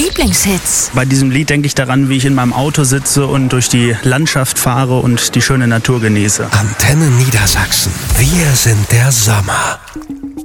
Lieblingshits. Bei diesem Lied denke ich daran, wie ich in meinem Auto sitze und durch die Landschaft fahre und die schöne Natur genieße. Antenne Niedersachsen. Wir sind der Sommer.